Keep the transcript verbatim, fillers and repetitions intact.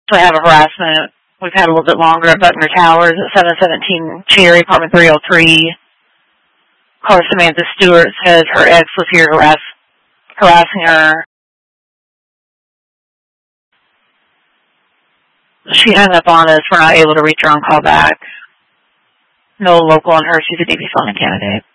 So I have a harassment. We've had a little bit longer at Butner Towers at seven seventeen Cherry, apartment three oh three. Caller Samantha Stewart says her ex was here harass, harassing her. She hung up on us. We're not able to reach her on call back. No local on her. She's a D B phone candidate.